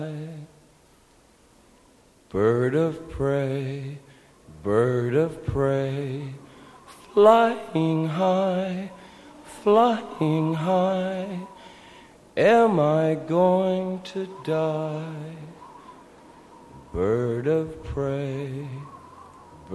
Bird of prey, bird of prey, flying high, am I going to die? Bird of prey.